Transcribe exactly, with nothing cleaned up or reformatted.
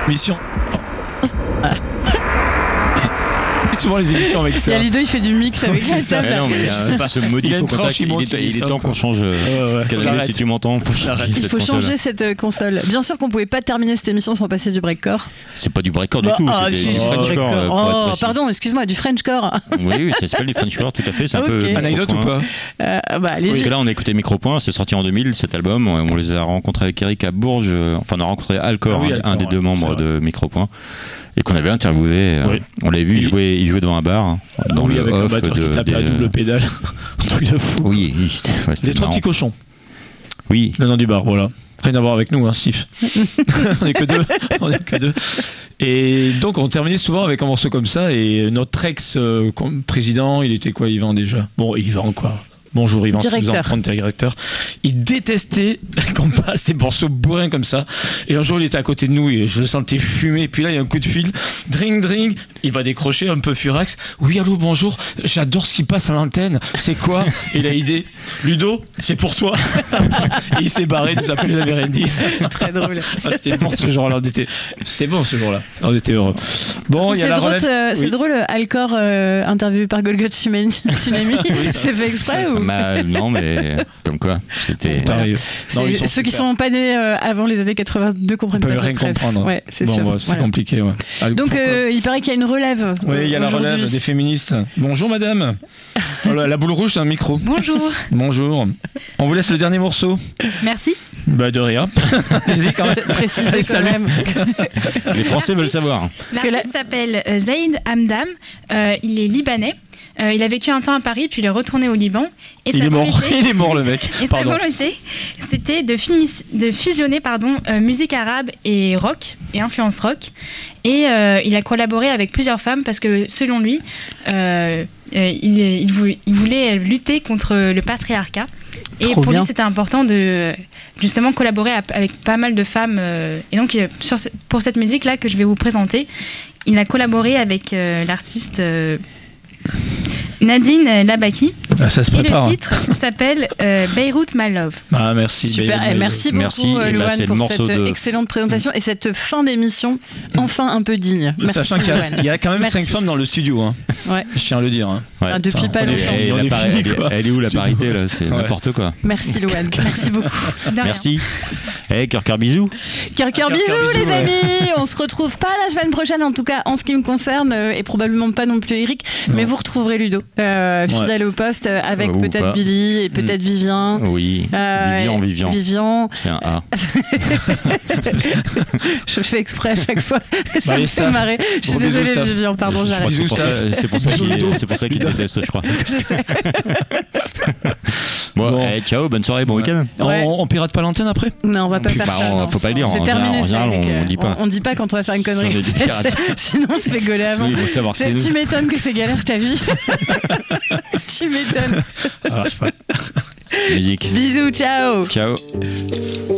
Mission. Souvent les émissions avec ça. Il y a Ludo, il fait du mix avec c'est ça. Mais non, mais euh, pas. ce maudit Il a une faux contact, tranche, il monte, il est, il il est sort, temps quoi. qu'on change. Euh, Ouais, ouais. Canal, Arrête. si tu m'entends, faut changer Arrête. cette Il faut console. changer cette euh, console. Bien sûr qu'on pouvait pas terminer cette émission sans passer du breakcore. C'est pas du breakcore du Bah, tout, ah, c'était si, du du Frenchcore. euh, pour être Oh, précis. pardon, excuse-moi, du Frenchcore. Oui, oui, ça s'appelle du Frenchcore, tout à fait. C'est un Ok. peu. Anecdote ou Micropoint. pas? Euh, bah, allez-y. Parce que là, on a écouté Micropoint, c'est sorti en deux mille cet album. On, on les a rencontrés avec Eric à Bourges. euh, Enfin, on a rencontré Alcor, Ah oui, un, Alcor, un des ouais, deux membres c'est de Micropoint, et qu'on avait interviewé. euh, Oui. On l'avait vu Il- jouer, il jouait dans un bar, hein, dans oui, le avec un off batteur de. qui tapait à des- double pédale. Un truc de fou. Oui, il- c'était ouais, c'était Des trois marrant. petits cochons. Oui, Le nom du bar, voilà. Rien à voir avec nous, hein, Steve. On est que deux. On est que deux. Et donc, on terminait souvent avec un morceau comme ça. Et notre ex-président, il était quoi, Yvan, déjà? Bon, Yvan, quoi. Bonjour Yvan, si vous Directeur. en prenez directeur. Il détestait qu'on passe des morceaux bourrins comme ça. Et un jour, il était à côté de nous et je le sentais fumer. Puis là, il y a un coup de fil. Dring, dring. Il va décrocher un peu furax. Oui, allô, bonjour. J'adore ce qui passe à l'antenne. C'est quoi? Et il a idée. Ludo, c'est pour toi. Et il s'est barré, il nous a plus jamais rien dit. Très drôle. Ah, c'était bon ce jour-là. On était... C'était bon ce jour-là. On était heureux. Bon, il y a C'est la drôle, relève. euh, c'est Oui. drôle, Alcor euh, interviewé par Golgot Tsunami. Tsunami. C'est fait exprès ou bah, non, mais comme quoi, c'était. Ça arrive. c'est- Non, ils sont ceux qui super. sont pas nés euh, avant les années quatre-vingt-deux comprennent Ils peuvent pas rien cette ref. comprendre. Ouais, c'est Bon, sûr. bah, c'est Voilà. compliqué, ouais. Ah, Donc pourquoi euh, il paraît qu'il y a une relève. Oui, il y a la aujourd'hui. relève des féministes. Bonjour madame. Oh, la, la boule rouge, c'est un micro. Bonjour, Bonjour. On vous laisse le dernier morceau. merci. Bah de rien. Allez-y quand même. Préciser Allez, quand salut. même. Les Français veulent savoir. L'artiste s'appelle euh, Zaïd Hamdam, euh, il est libanais. Euh, il a vécu un temps à Paris, puis il est retourné au Liban. Et Il sa est mort. volonté- Il est mort le mec. Et sa Pardon. volonté, c'était de, fini- de fusionner pardon, euh, musique arabe et rock, et influence rock. Et euh, il a collaboré avec plusieurs femmes parce que, selon lui, euh, euh, il, il voulait, il voulait lutter contre le patriarcat. Et Trop pour bien. lui, c'était important de justement collaborer ap- avec pas mal de femmes. euh, et donc, il- sur ce- pour cette musique-là que je vais vous présenter, il a collaboré avec euh, l'artiste euh, Nadine Labaki. Ah, ça se Et prépare. le titre s'appelle euh, Beyrouth My Love. Ah merci. Super, Bah, et merci beaucoup Merci, et euh, bah, Louane c'est le pour morceau cette de- excellente présentation et cette fin d'émission enfin un peu digne. Merci Sachant qu'il y a, Louane. il y a quand même Merci. cinq femmes dans le studio. Hein. Ouais. Je tiens à le dire. Hein. Ouais. Ah, depuis Putain, pas on est- longtemps. Et on la est pari- fini, elle, est- quoi. elle est où la Du parité tout. là? C'est Ouais. n'importe quoi. Merci Louane, merci beaucoup. De rien. Merci. Eh, cœur cœur bisous. Cœur cœur Cœur, bisous cœur, bisous, les ouais. amis. On se retrouve pas la semaine prochaine en tout cas en ce qui me concerne euh, et probablement pas non plus Eric, Non. mais vous retrouvery Ludo euh, Ouais. fidèle au poste euh, avec Ou peut-être pas. Billy et peut-être Vivien. Oui. Euh, Vivian, Vivian. Vivian. C'est un A. Je fais exprès à chaque fois. Ça Bah, me les fait staff. marrer. Je suis Gros bisous, désolée staff. Vivian, pardon, Je crois j'arrête. que c'est pour ça, c'est pour ça qu'il Bisous, c'est pour ça qu'il déteste, je crois. Je sais. Bon, Bon. eh, ciao, bonne soirée, bon week-end. Ouais. On, on pirate pas l'antenne après? Non, on va pas Puis, faire bah, ça. on- non. faut pas le dire, C'est en terminé général, ça. en général, avec, on euh, dit pas. On, on dit pas quand on va faire une Si on connerie. est des pirates. Sinon, on se fait gauler avant. Il faut savoir que C'est- c'est Tu nous. m'étonnes que c'est galère ta vie. Tu m'étonnes. Ah, je sais pas. Musique. Bisous, ciao. Ciao.